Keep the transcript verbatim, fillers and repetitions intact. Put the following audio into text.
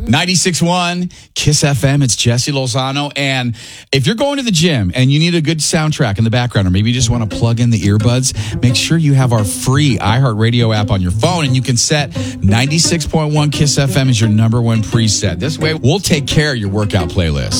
ninety-six point one Kiss F M, it's Jesse Lozano. And if you're going to the gym and you need a good soundtrack in the background, or maybe you just want to plug in the earbuds, make sure you have our free iHeartRadio app on your phone, and you can set ninety-six point one Kiss F M as your number one preset. This way, we'll take care of your workout playlist.